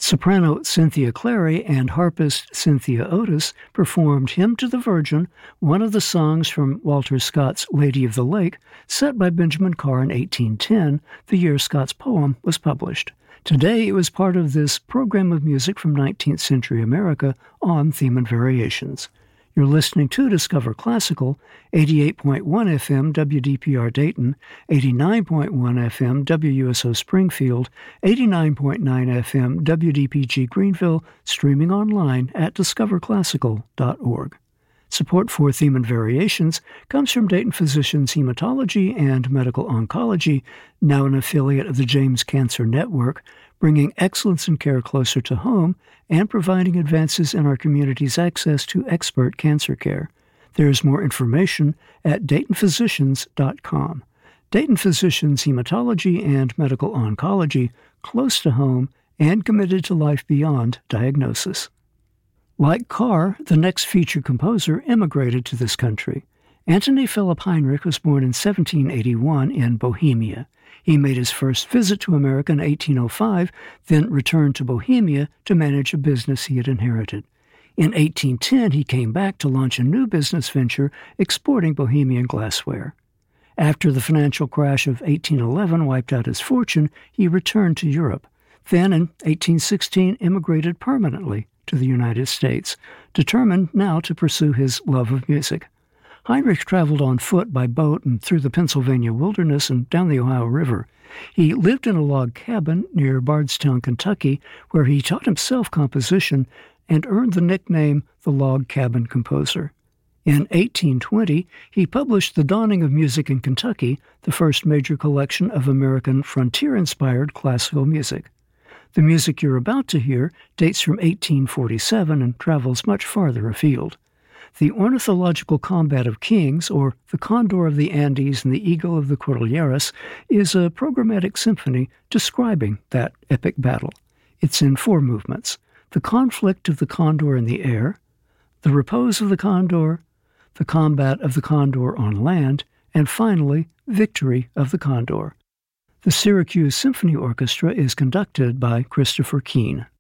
Soprano Cynthia Clary and harpist Cynthia Otis performed Hymn to the Virgin, one of the songs from Walter Scott's Lady of the Lake, set by Benjamin Carr in 1810, the year Scott's poem was published. Today it was part of this program of music from 19th century America on Theme and Variations. You're listening to Discover Classical, 88.1 FM WDPR Dayton, 89.1 FM WUSO Springfield, 89.9 FM WDPG Greenville, streaming online at discoverclassical.org. Support for Theme and Variations comes from Dayton Physicians Hematology and Medical Oncology, now an affiliate of the James Cancer Network, bringing excellence in care closer to home and providing advances in our community's access to expert cancer care. There is more information at DaytonPhysicians.com. Dayton Physicians Hematology and Medical Oncology, close to home and committed to life beyond diagnosis. Like Carr, the next featured composer immigrated to this country. Antony Philipp Heinrich was born in 1781 in Bohemia. He made his first visit to America in 1805, then returned to Bohemia to manage a business he had inherited. In 1810, he came back to launch a new business venture exporting Bohemian glassware. After the financial crash of 1811 wiped out his fortune, he returned to Europe. Then, in 1816, immigrated permanently to the United States, determined now to pursue his love of music. Heinrich traveled on foot, by boat, and through the Pennsylvania wilderness and down the Ohio River. He lived in a log cabin near Bardstown, Kentucky, where he taught himself composition and earned the nickname the Log Cabin Composer. In 1820, he published The Dawning of Music in Kentucky, the first major collection of American frontier-inspired classical music. The music you're about to hear dates from 1847 and travels much farther afield. The Ornithological Combat of Kings, or the Condor of the Andes and the Eagle of the Cordilleras, is a programmatic symphony describing that epic battle. It's in 4 movements: the conflict of the condor in the air, the repose of the condor, the combat of the condor on land, and finally, victory of the condor. The Syracuse Symphony Orchestra is conducted by Christopher Keene.